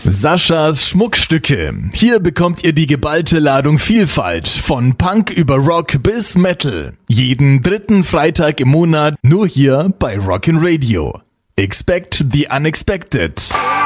Saschas Schmuckstücke. Hier bekommt ihr die geballte Ladung Vielfalt. Von Punk über Rock bis Metal. Jeden dritten Freitag im Monat nur hier bei Rockin' Radio. Expect the unexpected.